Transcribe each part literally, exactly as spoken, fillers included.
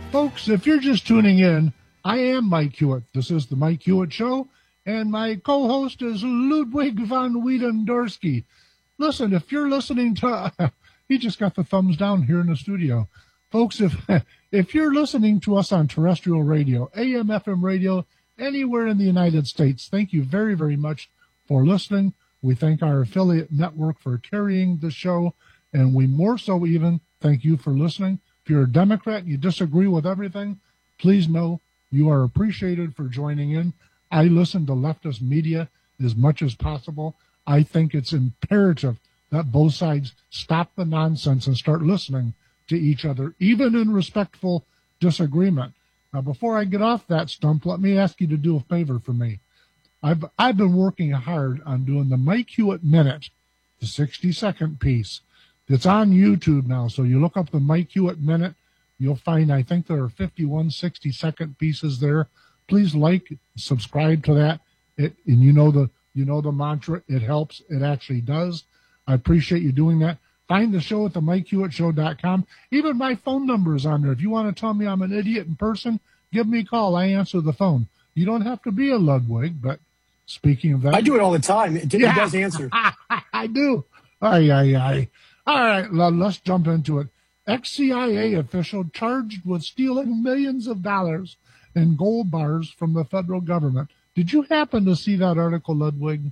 Folks, if you're just tuning in, I am Mike Hewitt. This is the Mike Hewitt Show, and my co-host is Ludwig von Wiedendorsky. Listen, if you're listening to... he just got the thumbs down here in the studio. Folks, if if you're listening to us on terrestrial radio, A M, F M radio, anywhere in the United States, thank you very, very much for listening. We thank our affiliate network for carrying the show, and we more so even thank you for listening. If you're a Democrat and you disagree with everything, please know you are appreciated for joining in. I listen to leftist media as much as possible. I think it's imperative that both sides stop the nonsense and start listening to each other, even in respectful disagreement. Now, before I get off that stump, let me ask you to do a favor for me. I've I've been working hard on doing the Mike Hewitt Minute, the sixty-second piece. It's on YouTube now, so you look up the Mike Hewitt Minute. You'll find, I think there are fifty-one sixty-second pieces there. Please like, subscribe to that. It, and you know the you know the mantra, it helps. It actually does. I appreciate you doing that. Find the show at the mike hewitt show dot com. Even my phone number is on there. If you want to tell me I'm an idiot in person, give me a call. I answer the phone. You don't have to be a Ludwig, but speaking of that... I do it all the time. It, yeah. It does answer. I do. Aye, aye, aye. All right, let's jump into it. Ex-C I A official charged with stealing millions of dollars in gold bars from the federal government. Did you happen to see that article, Ludwig?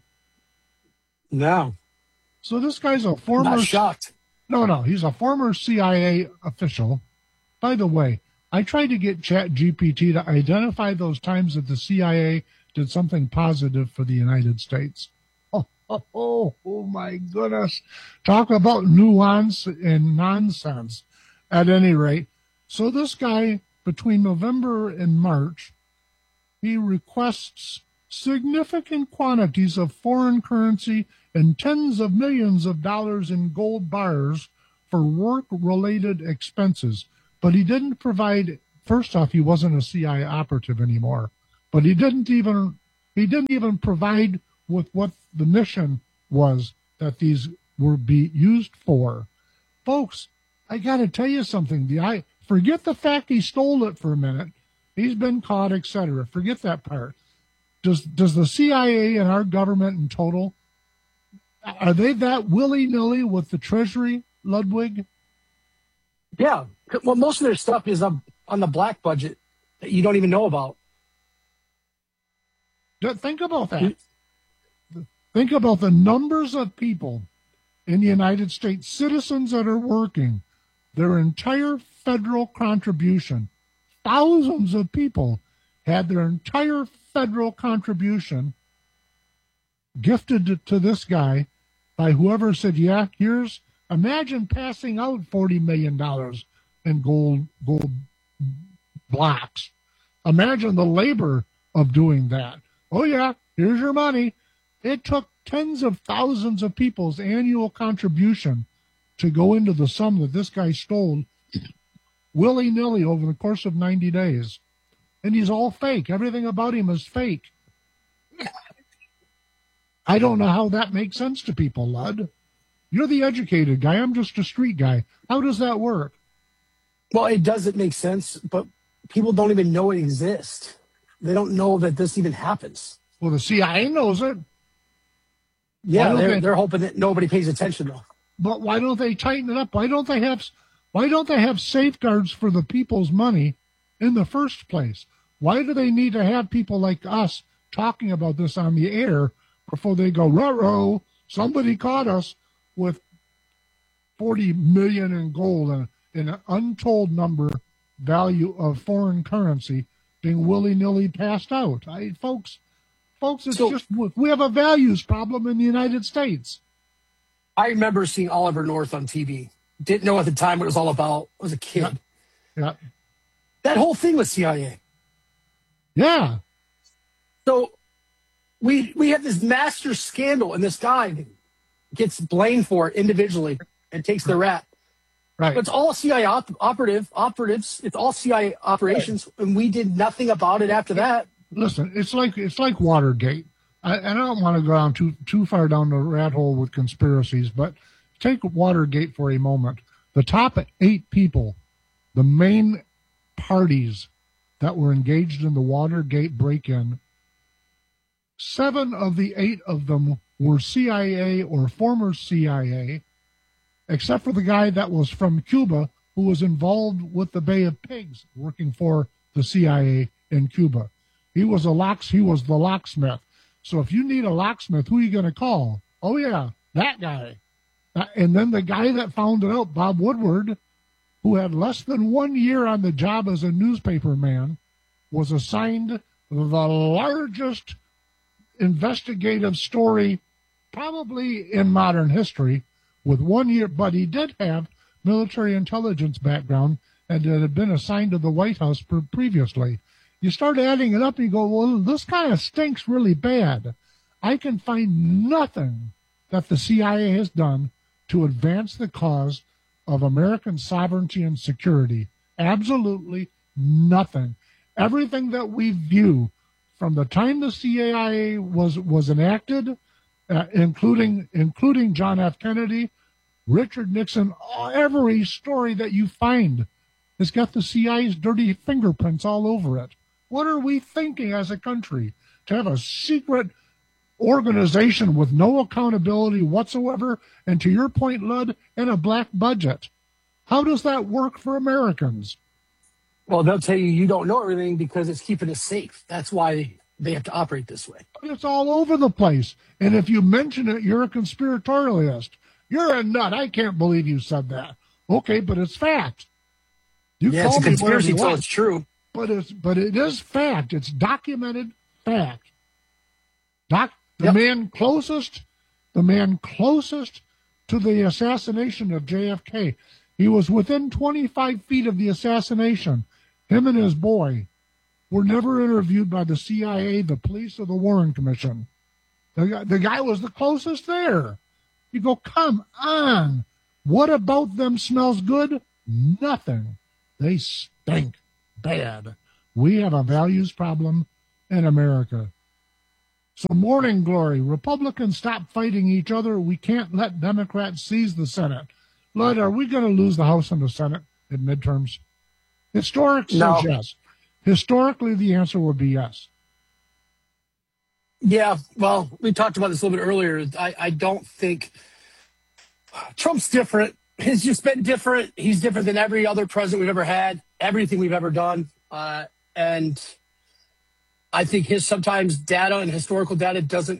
No. So this guy's a former... Not shocked. No, no, he's a former C I A official. By the way, I tried to get Chat G P T to identify those times that the C I A did something positive for the United States. Oh, oh, oh, oh my goodness. Talk about nuance and nonsense. At any rate, so this guy, between November and March, he requests significant quantities of foreign currency and tens of millions of dollars in gold bars for work-related expenses. But he didn't provide, first off, he wasn't a C I A operative anymore, but he didn't even he didn't even provide with what the mission was that these were be used for. Folks, I got to tell you something. The I forget the fact he stole it for a minute. He's been caught, et cetera. Forget that part. Does does the C I A and our government in total, are they that willy-nilly with the Treasury, Ludwig? Yeah. Well, most of their stuff is on, on the black budget that you don't even know about. Think about that. Think about the numbers of people in the United States, citizens that are working, their entire federal contribution. Thousands of people had their entire federal contribution gifted to, to this guy by whoever said, yeah, here's, imagine passing out forty million dollars in gold, gold blocks. Imagine the labor of doing that. Oh, yeah, here's your money. It took tens of thousands of people's annual contribution to go into the sum that this guy stole willy-nilly over the course of ninety days. And he's all fake. Everything about him is fake. I don't know how that makes sense to people, Lud. You're the educated guy. I'm just a street guy. How does that work? Well, it doesn't make sense, but people don't even know it exists. They don't know that this even happens. Well, the C I A knows it. Yeah, they're, they, they're hoping that nobody pays attention, though. But why don't they tighten it up? Why don't they have why don't they have safeguards for the people's money in the first place? Why do they need to have people like us talking about this on the air before they go, ruh-roh, somebody caught us with forty million in gold and, and an untold number value of foreign currency being willy-nilly passed out? I, folks, folks, it's so, just, we have a values problem in the United States. I remember seeing Oliver North on T V. Didn't know at the time what it was all about. I was a kid. Yeah. yeah. That whole thing was C I A. Yeah. So we we have this master scandal, and this guy gets blamed for it individually and takes the rap. Right. But it's all C I A op- operative operatives. It's all C I A operations, right. And we did nothing about it after that. Listen, it's like it's like Watergate. I, and I don't want to go down too too far down the rat hole with conspiracies, but take Watergate for a moment. The top eight people, the main parties that were engaged in the Watergate break-in, seven of the eight of them were C I A or former C I A, except for the guy that was from Cuba who was involved with the Bay of Pigs working for the C I A in Cuba. He was a locks, he was the locksmith. So if you need a locksmith, who are you going to call? Oh, yeah, that guy. Uh, and then the guy that found it out, Bob Woodward, who had less than one year on the job as a newspaper man, was assigned the largest investigative story probably in modern history with one year, but he did have military intelligence background and it had been assigned to the White House previously. You start adding it up and you go, well, this kind of stinks really bad. I can find nothing that the C I A has done to advance the cause of American sovereignty and security. Absolutely nothing. Everything that we view from the time the C I A was, was enacted, uh, including, including John F. Kennedy, Richard Nixon, every story that you find has got the C I A's dirty fingerprints all over it. What are we thinking as a country? To have a secret organization with no accountability whatsoever, and to your point, Lud, and a black budget. How does that work for Americans? Well, they'll tell you you don't know everything because it's keeping us safe. That's why they have to operate this way. It's all over the place. And if you mention it, you're a conspiratorialist. You're a nut. I can't believe you said that. Okay, but it's fact. You yeah, it's a conspiracy until it's true. But it's but it is fact. It's documented fact. Doc, the yep. man closest, the man closest to the assassination of J F K. He was within twenty-five feet of the assassination. Him and his boy were never interviewed by the C I A, the police, or the Warren Commission. The guy, the guy was the closest there. You go, come on. What about them smells good? Nothing. They stink bad. We have a values problem in America. So morning glory. Republicans stop fighting each other. We can't let Democrats seize the Senate. Lud, are we going to lose the House and the Senate in midterms? Historic says no. yes. Historically, the answer would be yes. Yeah, well, we talked about this a little bit earlier. I, I don't think Trump's different. He's just been different. He's different than every other president we've ever had, everything we've ever done. Uh, and I think his sometimes data and historical data doesn't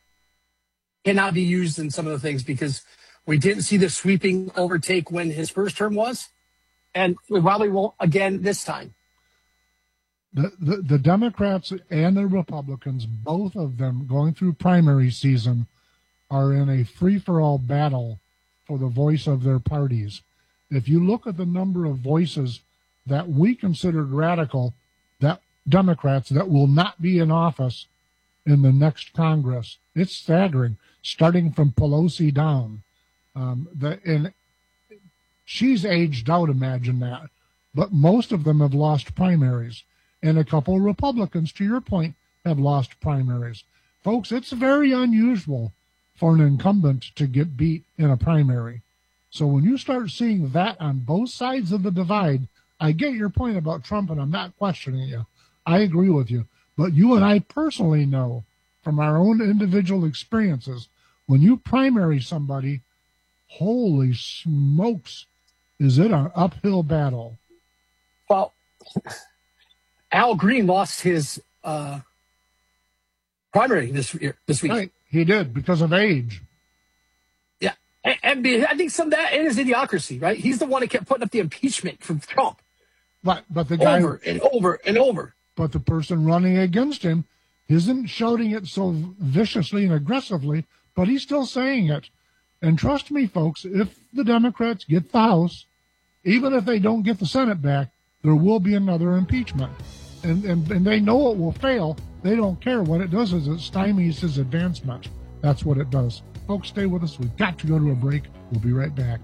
cannot be used in some of the things because we didn't see the sweeping overtake when his first term was, and we probably won't again this time. The, the the Democrats and the Republicans, both of them going through primary season, are in a free-for-all battle for the voice of their parties. If you look at the number of voices that we considered radical, that Democrats that will not be in office in the next Congress, it's staggering, starting from Pelosi down. Um, the, and she's aged out, imagine that. But most of them have lost primaries. And a couple of Republicans, to your point, have lost primaries. Folks, it's very unusual for an incumbent to get beat in a primary. So when you start seeing that on both sides of the divide, I get your point about Trump, and I'm not questioning you. I agree with you. But you and I personally know from our own individual experiences, when you primary somebody, holy smokes, is it an uphill battle? Well, Al Green lost his uh, primary this year, this week. Right, he did because of age. Yeah, and, and I think some of that is idiocracy, right? He's the one that kept putting up the impeachment from Trump. But but the guy over and over and over. But the person running against him isn't shouting it so viciously and aggressively, but he's still saying it. And trust me, folks, if the Democrats get the House, even if they don't get the Senate back, there will be another impeachment. And, and and they know it will fail. They don't care. What it does is it stymies his advancement. That's what it does. Folks, stay with us. We've got to go to a break. We'll be right back.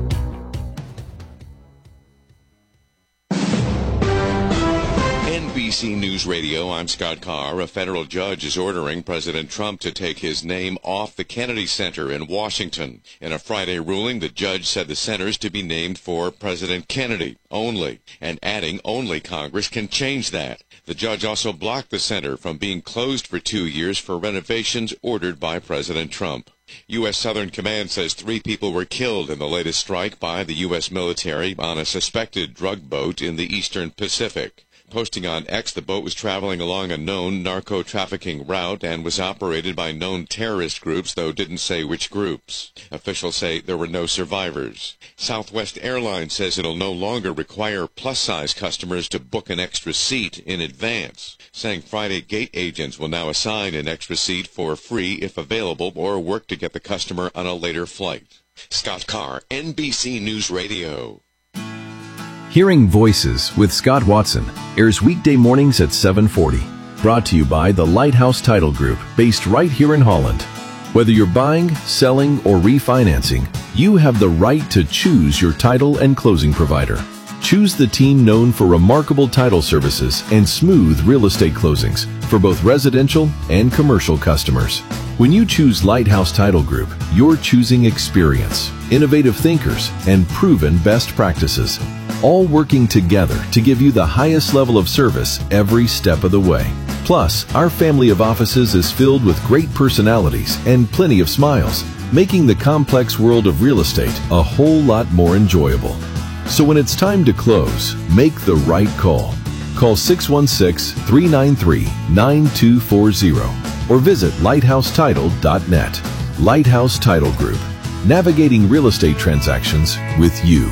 N B C News Radio, I'm Scott Carr. A federal judge is ordering President Trump to take his name off the Kennedy Center in Washington. In a Friday ruling, the judge said the center is to be named for President Kennedy only, and adding only Congress can change that. The judge also blocked the center from being closed for two years for renovations ordered by President Trump. U S Southern Command says three people were killed in the latest strike by the U S military on a suspected drug boat in the eastern Pacific. Posting on X, the boat was traveling along a known narco-trafficking route and was operated by known terrorist groups, though didn't say which groups. Officials say there were no survivors. Southwest Airlines says it'll no longer require plus-size customers to book an extra seat in advance, saying Friday gate agents will now assign an extra seat for free if available or work to get the customer on a later flight. Scott Carr, N B C News Radio. Hearing Voices with Scott Watson airs weekday mornings at seven forty. Brought to you by the Lighthouse Title Group, based right here in Holland. Whether you're buying, selling, or refinancing, you have the right to choose your title and closing provider. Choose the team known for remarkable title services and smooth real estate closings for both residential and commercial customers. When you choose Lighthouse Title Group, you're choosing experience, innovative thinkers, and proven best practices, all working together to give you the highest level of service every step of the way. Plus, our family of offices is filled with great personalities and plenty of smiles, making the complex world of real estate a whole lot more enjoyable. So when it's time to close, make the right call. Call six one six, three nine three, nine two four zero or visit lighthouse title dot net. Lighthouse Title Group, navigating real estate transactions with you.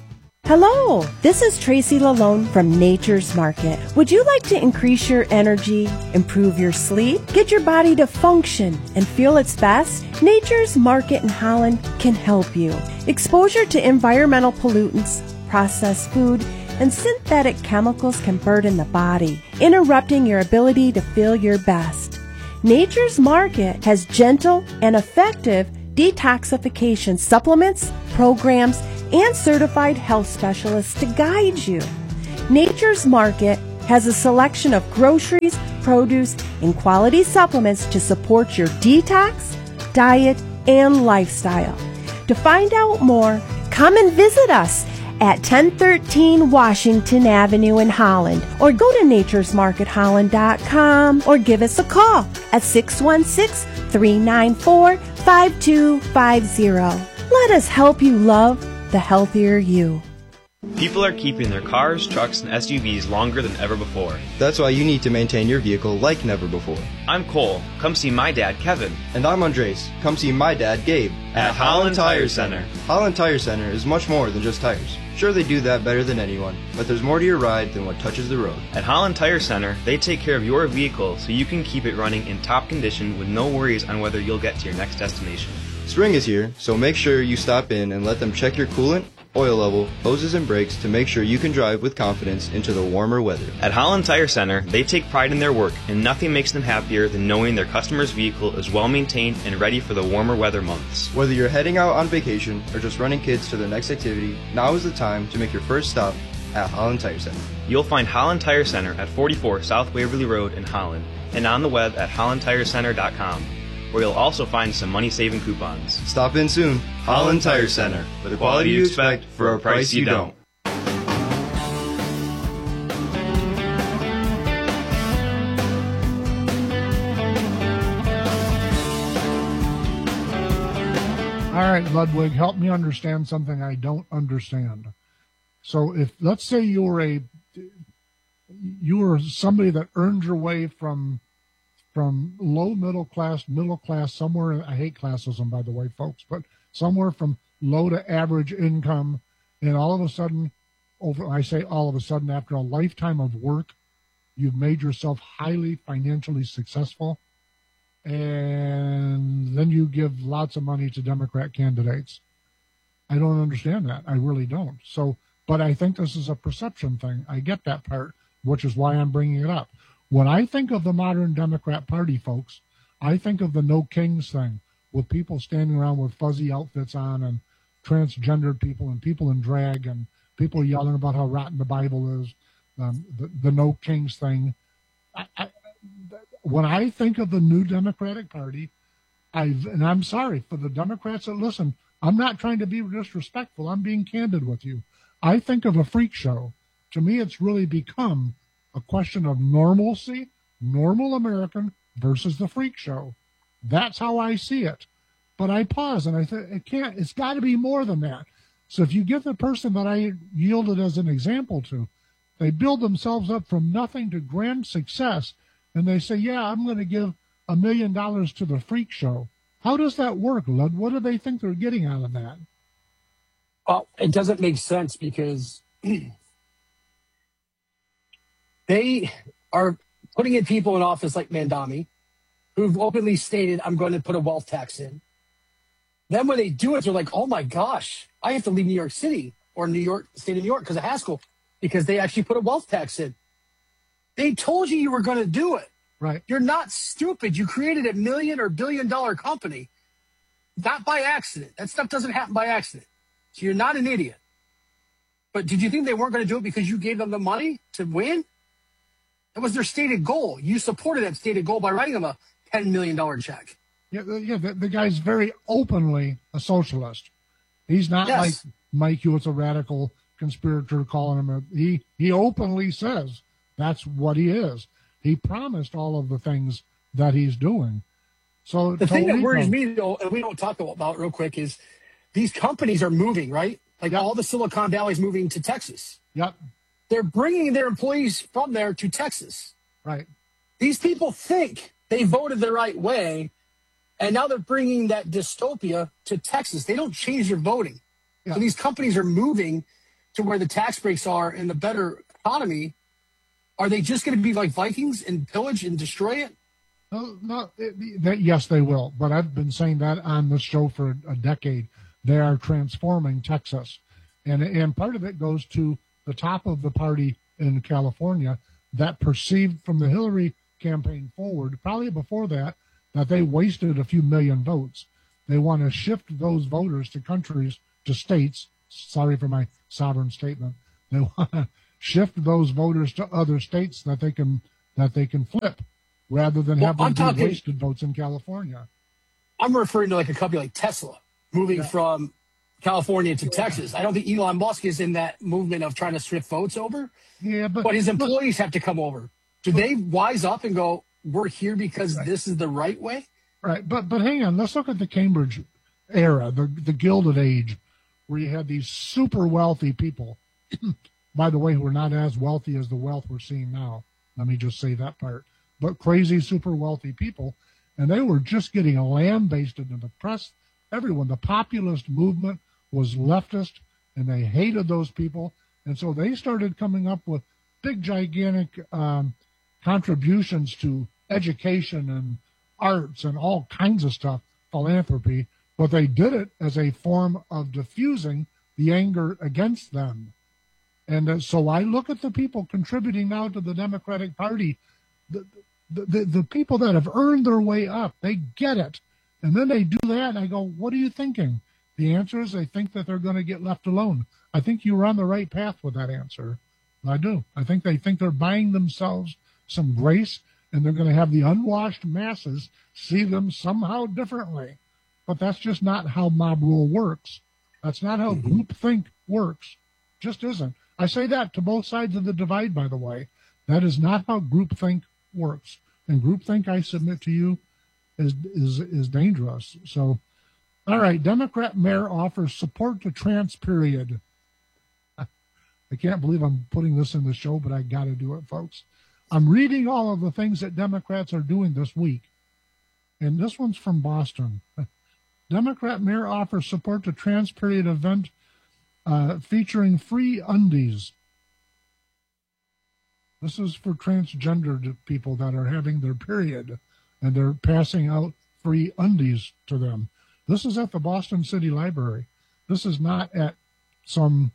Hello, this is Tracy Lalone from Nature's Market. Would you like to increase your energy, improve your sleep, get your body to function and feel its best? Nature's Market in Holland can help you. Exposure to environmental pollutants, processed food, and synthetic chemicals can burden the body, interrupting your ability to feel your best. Nature's Market has gentle and effective detoxification supplements, programs, and certified health specialists to guide you. Nature's Market has a selection of groceries, produce, and quality supplements to support your detox, diet, and lifestyle. To find out more, come and visit us at ten thirteen Washington Avenue in Holland, or go to natures market holland dot com or give us a call at six one six, three nine four, five two five zero. Let us help you love the healthier you. People are keeping their cars, trucks, and S U Vs longer than ever before. That's why you need to maintain your vehicle like never before. I'm Cole. Come see my dad, Kevin. And I'm Andres. Come see my dad, Gabe. At Holland Tire Center. Holland Tire Center is much more than just tires. Sure, they do that better than anyone, but there's more to your ride than what touches the road. At Holland Tire Center, they take care of your vehicle so you can keep it running in top condition with no worries on whether you'll get to your next destination. Spring is here, so make sure you stop in and let them check your coolant, oil level, hoses, and brakes to make sure you can drive with confidence into the warmer weather. At Holland Tire Center, they take pride in their work, and nothing makes them happier than knowing their customer's vehicle is well maintained and ready for the warmer weather months. Whether you're heading out on vacation or just running kids to their next activity, now is the time to make your first stop at Holland Tire Center. You'll find Holland Tire Center at forty-four South Waverly Road in Holland, and on the web at holland tire center dot com. Where you'll also find some money-saving coupons. Stop in soon. Holland Tire Center. For the quality you expect for a price you don't. All right, Ludwig, help me understand something I don't understand. So if, let's say you were a, you were somebody that earned your way from from low middle class, middle class, somewhere, I hate classism, by the way, folks, but somewhere from low to average income, and all of a sudden, over I say all of a sudden, after a lifetime of work, you've made yourself highly financially successful, and then you give lots of money to Democrat candidates. I don't understand that. I really don't. So, but I think this is a perception thing. I get that part, which is why I'm bringing it up. When I think of the modern Democrat Party, folks, I think of the No Kings thing, with people standing around with fuzzy outfits on and transgendered people and people in drag and people yelling about how rotten the Bible is. um, the, the No Kings thing. I, I, when I think of the new Democratic Party, I've, and I'm sorry for the Democrats that listen, I'm not trying to be disrespectful. I'm being candid with you. I think of a freak show. To me, it's really become a question of normalcy, normal American versus the freak show. That's how I see it. But I pause and I think it can't, it's got to be more than that. So if you give the person that I yielded as an example to, they build themselves up from nothing to grand success, and they say, yeah, I'm going to give a million dollars to the freak show. How does that work, Lud? What do they think they're getting out of that? Well, it doesn't make sense because they are putting in people in office like Mandami, who've openly stated, I'm going to put a wealth tax in. Then when they do it, they're like, oh my gosh, I have to leave New York City or New York, state of New York because of Haskell, because they actually put a wealth tax in. They told you you were going to do it. Right. You're not stupid. You created a million or billion dollar company, not by accident. That stuff doesn't happen by accident. So you're not an idiot. But did you think they weren't going to do it because you gave them the money to win? That was their stated goal. You supported that stated goal by writing them a ten million dollars check. Yeah, yeah. The, the guy's very openly a socialist. He's not Yes. like Mike Hewitt's a radical conspirator calling him a, he, he openly says that's what he is. He promised all of the things that he's doing. So The thing that totally worries no. me, though, and we don't talk about real quick, is these companies are moving, right? Like Yep. all the Silicon Valley is moving to Texas. Yep. They're bringing their employees from there to Texas. Right. These people think they voted the right way, and now they're bringing that dystopia to Texas. They don't change their voting. Yeah. So these companies are moving to where the tax breaks are and the better economy. Are they just going to be like Vikings and pillage and destroy it? No, no. It, that, yes, they will. But I've been saying that on the show for a decade. They are transforming Texas, and and part of it goes to the top of the party in California that perceived from the Hillary campaign forward, probably before that, that they wasted a few million votes. They want to shift those voters to countries, to states. Sorry for my sovereign statement. They want to shift those voters to other states that they can that they can flip, rather than Well, have them I'm be talking- wasted votes in California. I'm referring to like a company like Tesla moving Yeah. from California to Texas. I don't think Elon Musk is in that movement of trying to shift votes over, Yeah, but, but his look, employees have to come over. Do they wise up and go, we're here because this is the right way? right, but but hang on, let's look at the Cambridge era, the the Gilded Age, where you had these super wealthy people. By the way, who are not as wealthy as the wealth we're seeing now. Let me just say that part. But crazy, super wealthy people, and they were just getting lambasted in the press. Everyone, the populist movement was leftist, and they hated those people, and so they started coming up with big, gigantic um, contributions to education and arts and all kinds of stuff, philanthropy, but they did it as a form of diffusing the anger against them. And uh, so I look at the people contributing now to the Democratic Party, the, the, the, the people that have earned their way up, they get it. And then they do that, and I go, what are you thinking? The answer is they think that they're going to get left alone. I think you were on the right path with that answer. I do. I think they think they're buying themselves some grace, and they're going to have the unwashed masses see them somehow differently. But that's just not how mob rule works. That's not how groupthink works. Just isn't. I say that to both sides of the divide, by the way. That is not how groupthink works. And groupthink, I submit to you, is is is dangerous. So, all right, Democrat mayor offers support to trans period. I can't believe I'm putting this in the show, but I got to do it, folks. I'm reading all of the things that Democrats are doing this week. And this one's from Boston. Democrat mayor offers support to trans period event uh, featuring free undies. This is for transgendered people that are having their period, and they're passing out free undies to them. This is at the Boston City Library. This is not at some...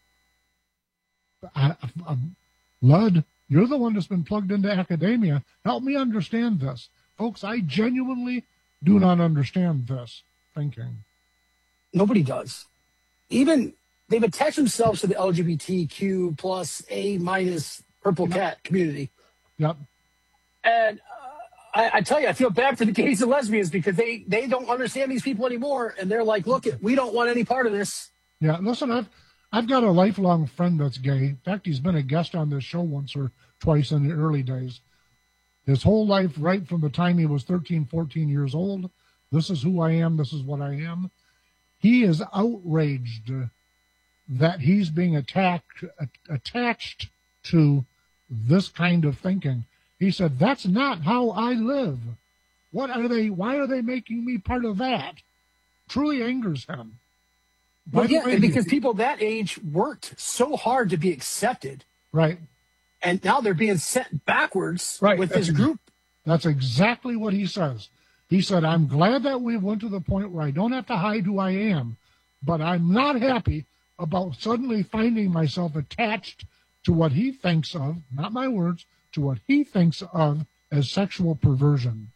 Uh, uh, Lud, you're the one that's been plugged into academia. Help me understand this. Folks, I genuinely do not understand this thinking. Nobody does. Even they've attached themselves to the L G B T Q plus A minus Purple Yep. Cat community. Yep. And uh, I, I tell you, I feel bad for the gays and lesbians because they, they don't understand these people anymore. And they're like, look, we don't want any part of this. Yeah, listen, I've I've got a lifelong friend that's gay. In fact, he's been a guest on this show once or twice in the early days. His whole life, right from the time he was thirteen, fourteen years old, this is who I am, this is what I am. He is outraged that he's being attacked, attached to this kind of thinking. He said, that's not how I live. What are they, why are they making me part of that? Truly angers him. Well, yeah, way, because people that age worked so hard to be accepted. Right. And now they're being sent backwards right. with that's this group. That's exactly what he says. He said, I'm glad that we went to the point where I don't have to hide who I am, but I'm not happy about suddenly finding myself attached to what he thinks of, not my words, to what he thinks of as sexual perversion.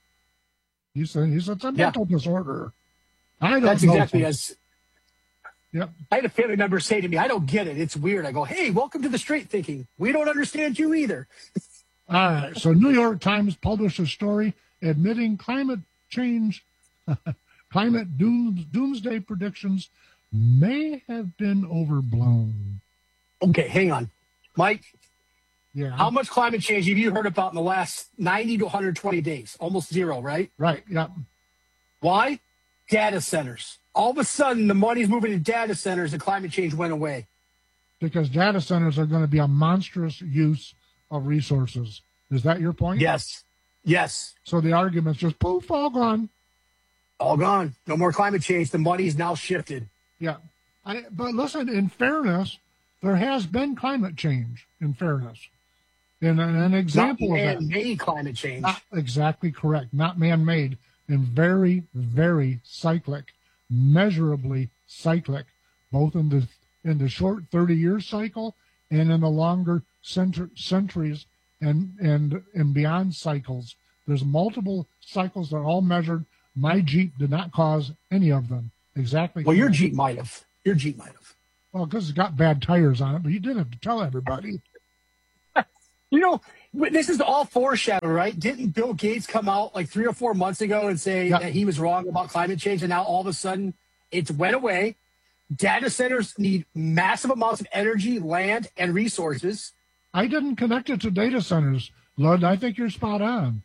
He said, he said it's a mental yeah. disorder. I don't That's know. exactly as... Yep. I had a family member say to me, I don't get it. It's weird. I go, hey, welcome to the straight thinking. We don't understand you either. All right. So New York Times published a story admitting climate change, climate doom, doomsday predictions may have been overblown. Okay, hang on. Mike, yeah. How much climate change have you heard about in the last ninety to one hundred twenty days? Almost zero, right? Right, yeah. Why? Data centers. All of a sudden, the money's moving to data centers and climate change went away. Because data centers are going to be a monstrous use of resources. Is that your point? Yes. Yes. So the argument's just poof, all gone. All gone. No more climate change. The money's now shifted. Yeah. I, but listen, in fairness, there has been climate change, in fairness. And an, an example Not of that. man-made climate change. Not exactly correct. Not man-made. And very, very cyclic. Measurably cyclic, both in the in the short thirty-year cycle and in the longer centur- centuries and, and and beyond cycles. There's multiple cycles that are all measured. My Jeep did not cause any of them. Exactly. Well, correct. Your Jeep might have. Your Jeep might have. Well, because it's got bad tires on it, but you didn't have to tell everybody. You know, this is all foreshadow, right? Didn't Bill Gates come out like three or four months ago and say yep. that he was wrong about climate change, and now all of a sudden it's went away? Data centers need massive amounts of energy, land, and resources. I didn't connect it to data centers, Lud. I think you're spot on.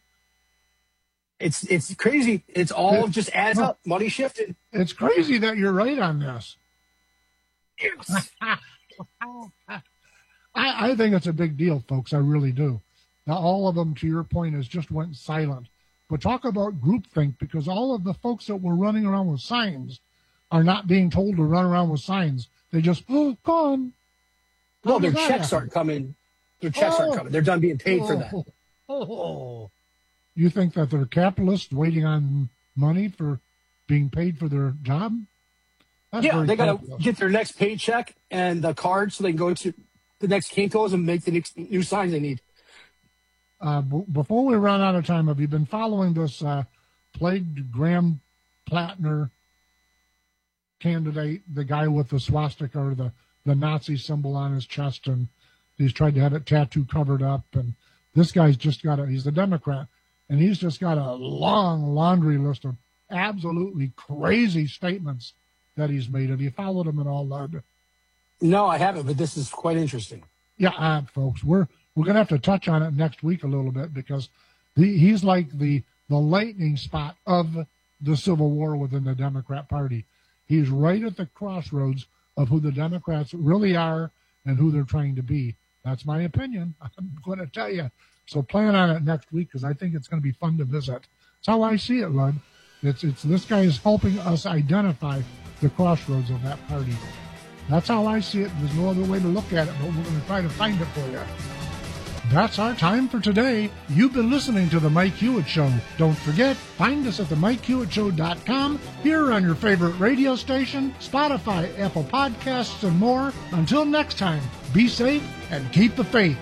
It's it's crazy. It's all it, just adds well, up. Money shifted. It's crazy that you're right on this. Yes. I, I think it's a big deal, folks. I really do. Now, all of them, to your point, has just went silent. But talk about groupthink, because all of the folks that were running around with signs are not being told to run around with signs. They just, oh, gone. No, their checks aren't coming. Their checks oh. aren't coming. They're done being paid oh. for that. Oh. You think that they're capitalists waiting on money for being paid for their job? That's yeah, they got to get their next paycheck and the card so they can go to the next Kinko's and make the next new signs they need. Uh, b- before we run out of time, have you been following this uh, plagued Graham Plattner candidate, the guy with the swastika or the, the Nazi symbol on his chest, and he's tried to have it tattoo covered up, and this guy's just got a, he's a Democrat, and he's just got a long laundry list of absolutely crazy statements that he's made. Have you followed him at all, Lud? No, I haven't, but this is quite interesting. Yeah, uh, folks, we're we're going to have to touch on it next week a little bit, because the, he's like the, the lightning spot of the Civil War within the Democrat Party. He's right at the crossroads of who the Democrats really are and who they're trying to be. That's my opinion. I'm going to tell you. So plan on it next week, because I think it's going to be fun to visit. That's how I see it, Lud. It's, it's this guy is helping us identify the crossroads of that party. That's how I see it. There's no other way to look at it, but we're going to try to find it for you. That's our time for today. You've been listening to The Mike Hewitt Show. Don't forget, find us at the mike hewitt show dot com, here on your favorite radio station, Spotify, Apple Podcasts, and more. Until next time, be safe and keep the faith.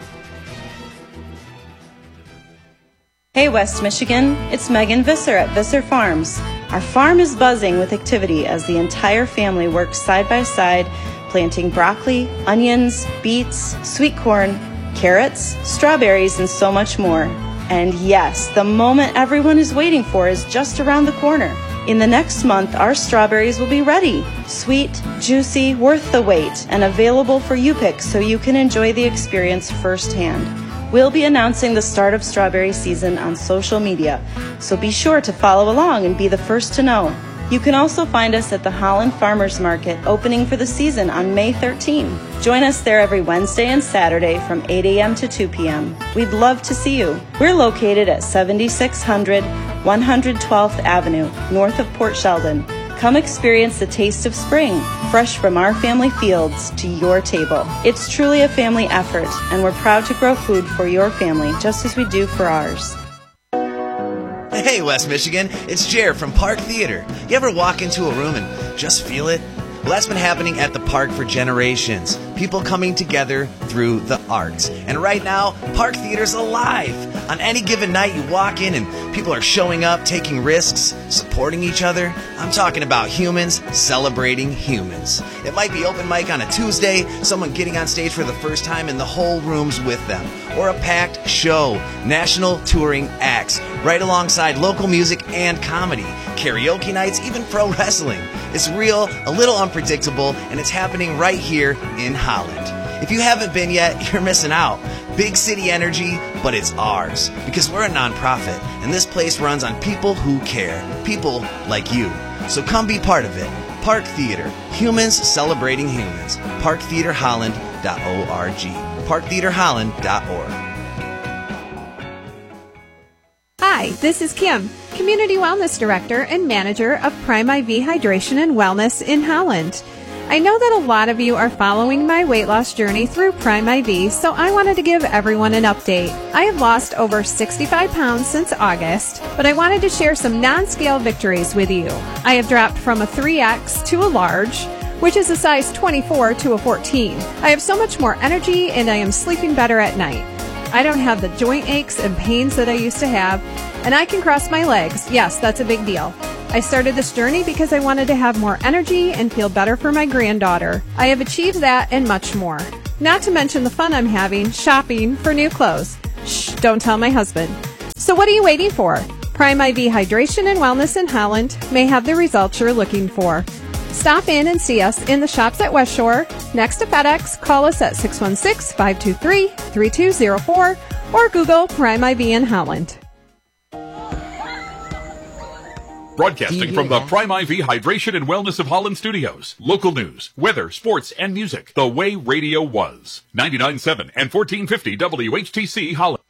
Hey West Michigan, it's Megan Visser at Visser Farms. Our farm is buzzing with activity as the entire family works side by side, planting broccoli, onions, beets, sweet corn, carrots, strawberries, and so much more. And yes, the moment everyone is waiting for is just around the corner. In the next month, our strawberries will be ready. Sweet, juicy, worth the wait, and available for you pick so you can enjoy the experience firsthand. We'll be announcing the start of strawberry season on social media, so be sure to follow along and be the first to know. You can also find us at the Holland Farmers Market, opening for the season on May thirteenth. Join us there every Wednesday and Saturday from eight a.m. to two p.m. We'd love to see you. We're located at seventy-six hundred one hundred twelfth Avenue, north of Port Sheldon. Come experience the taste of spring, fresh from our family fields to your table. It's truly a family effort, and we're proud to grow food for your family just as we do for ours. Hey, West Michigan, it's Jer from Park Theater. You ever walk into a room and just feel it? Well, that's been happening at the park for generations. People coming together through the arts. And right now, Park Theater's alive. On any given night, you walk in and people are showing up, taking risks, supporting each other. I'm talking about humans celebrating humans. It might be open mic on a Tuesday, someone getting on stage for the first time and the whole room's with them. Or a packed show, national touring acts, right alongside local music and comedy, karaoke nights, even pro wrestling. It's real, a little unpredictable, and it's happening right here in Holland. If you haven't been yet, you're missing out. Big city energy, but it's ours. Because we're a nonprofit, and this place runs on people who care. People like you. So come be part of it. Park Theater. Humans celebrating humans. park theater holland dot org. park theater holland dot org. Hi, this is Kim, Community Wellness Director and Manager of Prime I V Hydration and Wellness in Holland. I know that a lot of you are following my weight loss journey through Prime I V, so I wanted to give everyone an update. I have lost over sixty-five pounds since August, but I wanted to share some non-scale victories with you. I have dropped from a three X to a large, which is a size twenty-four to a fourteen. I have so much more energy and I am sleeping better at night. I don't have the joint aches and pains that I used to have, and I can cross my legs. Yes, that's a big deal. I started this journey because I wanted to have more energy and feel better for my granddaughter. I have achieved that and much more. Not to mention the fun I'm having shopping for new clothes. Shh, don't tell my husband. So what are you waiting for? Prime I V Hydration and Wellness in Holland may have the results you're looking for. Stop in and see us in the shops at West Shore, next to FedEx. Call us at six one six, five two three, three two zero four or Google Prime I V in Holland. Broadcasting from the Prime I V Hydration and Wellness of Holland studios. Local news, weather, sports, and music. The way radio was. ninety-nine point seven and fourteen fifty W H T C Holland.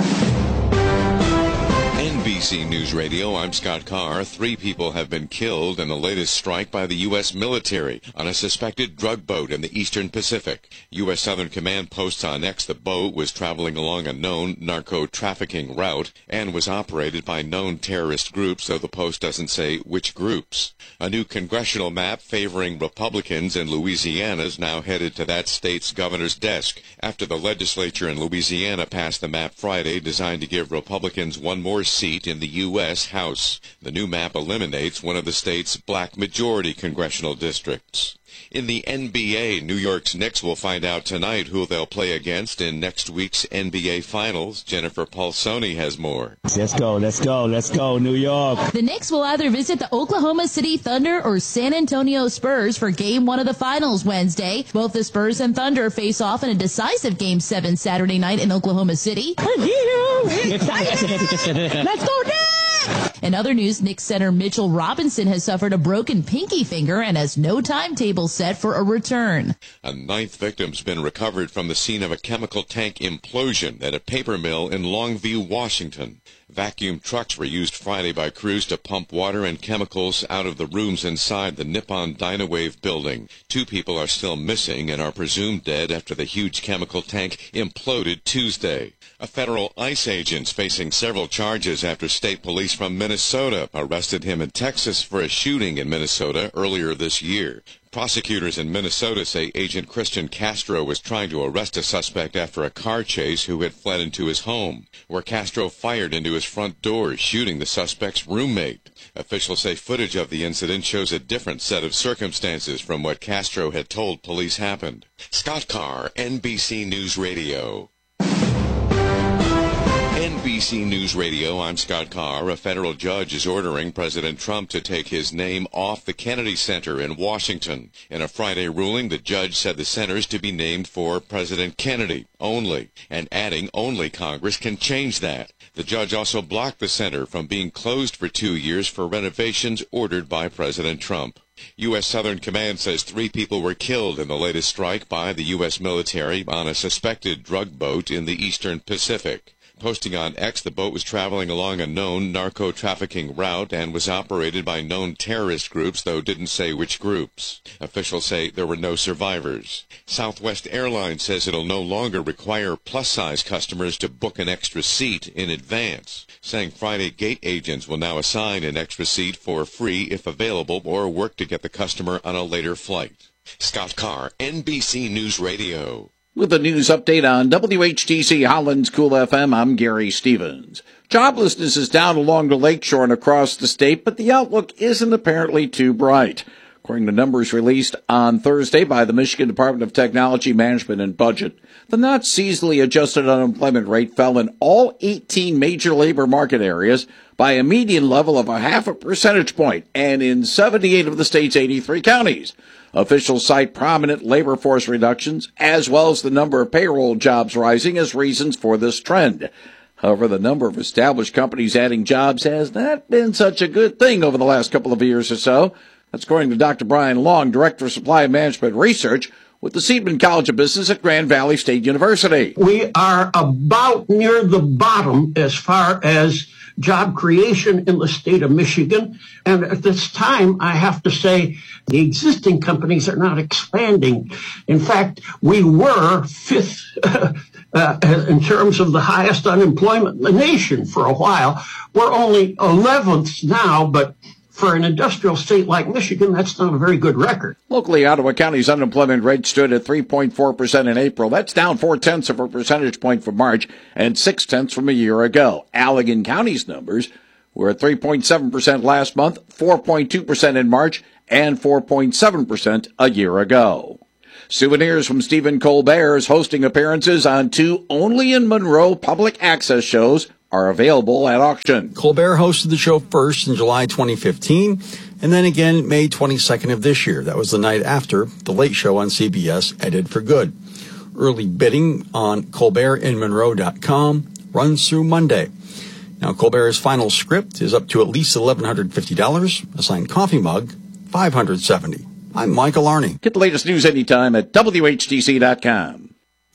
N B C News Radio, I'm Scott Carr. Three people have been killed in the latest strike by the U S military on a suspected drug boat in the Eastern Pacific. U S Southern Command posts on X the boat was traveling along a known narco-trafficking route and was operated by known terrorist groups, though the Post doesn't say which groups. A new congressional map favoring Republicans in Louisiana is now headed to that state's governor's desk after the legislature in Louisiana passed the map Friday, designed to give Republicans one more seat in the U S House. The new map eliminates one of the state's black majority congressional districts. In the N B A, New York's Knicks will find out tonight who they'll play against in next week's N B A Finals. Jennifer Paulsoni has more. Let's go, let's go, let's go, New York. The Knicks will either visit the Oklahoma City Thunder or San Antonio Spurs for Game one of the Finals Wednesday. Both the Spurs and Thunder face off in a decisive Game seven Saturday night in Oklahoma City. Let's go, Knicks! In other news, Knicks center Mitchell Robinson has suffered a broken pinky finger and has no timetable set for a return. A ninth victim's been recovered from the scene of a chemical tank implosion at a paper mill in Longview, Washington. Vacuum trucks were used Friday by crews to pump water and chemicals out of the rooms inside the Nippon Dynawave building. Two people are still missing and are presumed dead after the huge chemical tank imploded Tuesday. A federal ICE agent's facing several charges after state police from Minnesota arrested him in Texas for a shooting in Minnesota earlier this year. Prosecutors in Minnesota say Agent Christian Castro was trying to arrest a suspect after a car chase who had fled into his home, where Castro fired into his front door, shooting the suspect's roommate. Officials say footage of the incident shows a different set of circumstances from what Castro had told police happened. Scott Carr, N B C News Radio. N B C News Radio, I'm Scott Carr. A federal judge is ordering President Trump to take his name off the Kennedy Center in Washington. In a Friday ruling, the judge said the center is to be named for President Kennedy only, and adding only Congress can change that. The judge also blocked the center from being closed for two years for renovations ordered by President Trump. U S Southern Command says three people were killed in the latest strike by the U S military on a suspected drug boat in the eastern Pacific. Posting on X, the boat was traveling along a known narco-trafficking route and was operated by known terrorist groups, though didn't say which groups. Officials say there were no survivors. Southwest Airlines says it'll no longer require plus-size customers to book an extra seat in advance, saying Friday gate agents will now assign an extra seat for free if available or work to get the customer on a later flight. Scott Carr, N B C News Radio. With a news update on W H T C Holland's Cool F M, I'm Gary Stevens. Joblessness is down along the lakeshore and across the state, but the outlook isn't apparently too bright. According to numbers released on Thursday by the Michigan Department of Technology Management and Budget, the not seasonally adjusted unemployment rate fell in all eighteen major labor market areas by a median level of a half a percentage point, and in seventy-eight of the state's eighty-three counties. Officials cite prominent labor force reductions, as well as the number of payroll jobs rising as reasons for this trend. However, the number of established companies adding jobs has not been such a good thing over the last couple of years or so. That's according to Doctor Brian Long, Director of Supply and Management Research with the Seidman College of Business at Grand Valley State University. We are about near the bottom as far as job creation in the state of Michigan. And at this time, I have to say, the existing companies are not expanding. In fact, we were fifth uh, uh, in terms of the highest unemployment in the nation for a while. We're only eleventh now, but for an industrial state like Michigan, that's not a very good record. Locally, Ottawa County's unemployment rate stood at three point four percent in April. That's down four-tenths of a percentage point from March and six-tenths from a year ago. Allegan County's numbers were at three point seven percent last month, four point two percent in March, and four point seven percent a year ago. Souvenirs from Stephen Colbert's hosting appearances on two only in Monroe public access shows are available at auction. Colbert hosted the show first in July twenty fifteen, and then again May twenty-second of this year. That was the night after The Late Show on C B S ended for good. Early bidding on colbert in monroe dot com runs through Monday. Now, Colbert's final script is up to at least one thousand one hundred fifty dollars. A signed coffee mug, five hundred seventy dollars. I'm Michael Arney. Get the latest news anytime at W H T C dot com.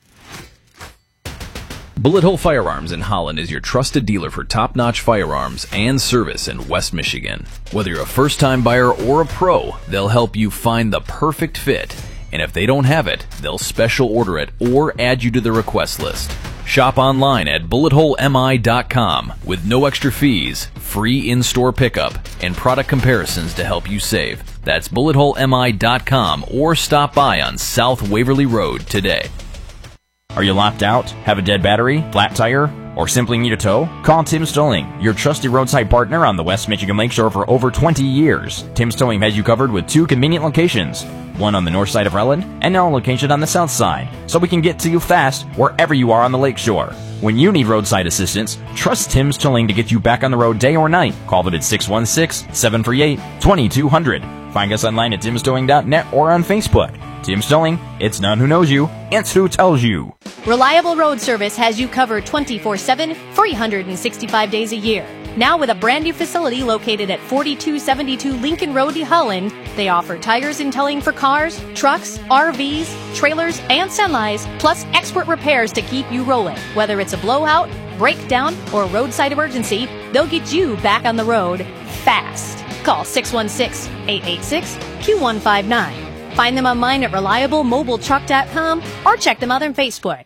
Bullet Hole Firearms in Holland is your trusted dealer for top-notch firearms and service in West Michigan. Whether you're a first-time buyer or a pro, they'll help you find the perfect fit. And if they don't have it, they'll special order it or add you to the request list. Shop online at bullet hole m i dot com with no extra fees, free in-store pickup, and product comparisons to help you save. That's bullet hole m i dot com or stop by on South Waverly Road today. Are you locked out, have a dead battery, flat tire, or simply need a tow? Call Tim's Towing, your trusted roadside partner on the West Michigan Lakeshore for over twenty years. Tim's Towing has you covered with two convenient locations, one on the north side of Relland and now a location on the south side, so we can get to you fast wherever you are on the lakeshore. When you need roadside assistance, trust Tim's Towing to get you back on the road day or night. Call them at six one six, seven three eight, two two zero zero. Find us online at tims towing dot net or on Facebook. Tim's Towing, it's not who knows you, it's who tells you. Reliable Road Service has you covered twenty-four seven, three hundred sixty-five days a year. Now with a brand new facility located at forty-two seventy-two Lincoln Road, Holland, they offer tires and towing for cars, trucks, R Vs, trailers, and semis, plus expert repairs to keep you rolling. Whether it's a blowout, breakdown, or roadside emergency, they'll get you back on the road fast. Call six one six, eight eight six, two one five nine. Find them online at reliable mobile truck dot com or check them out on Facebook.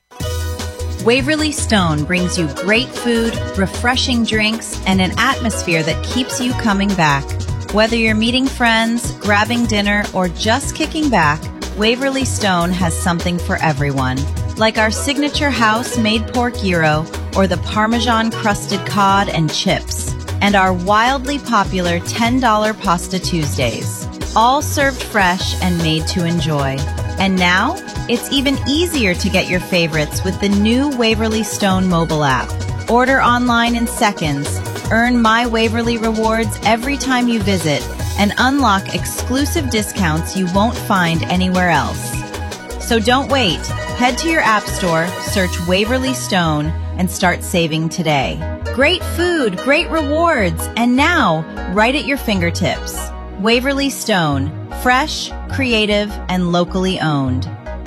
Waverly Stone brings you great food, refreshing drinks, and an atmosphere that keeps you coming back. Whether you're meeting friends, grabbing dinner, or just kicking back, Waverly Stone has something for everyone. Like our signature house-made pork gyro or the Parmesan-crusted cod and chips, and our wildly popular ten dollar Pasta Tuesdays. All served fresh and made to enjoy. And now, it's even easier to get your favorites with the new Waverly Stone mobile app. Order online in seconds, earn My Waverly rewards every time you visit, and unlock exclusive discounts you won't find anywhere else. So don't wait. Head to your app store, search Waverly Stone, and start saving today. Great food, great rewards, and now, right at your fingertips. Waverly Stone, fresh, creative, and locally owned.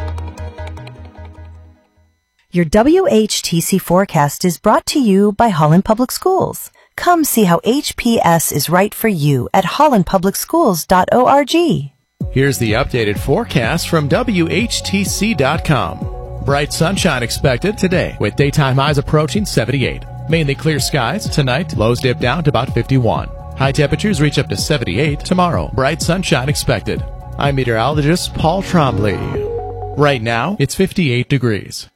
Your W H T C forecast is brought to you by Holland Public Schools. Come see how H P S is right for you at holland public schools dot org. Here's the updated forecast from W H T C dot com. Bright sunshine expected today with daytime highs approaching seventy-eight. Mainly clear skies tonight, lows dip down to about fifty-one. High temperatures reach up to seventy-eight tomorrow. Bright sunshine expected. I'm meteorologist Paul Trombley. Right now, it's fifty-eight degrees.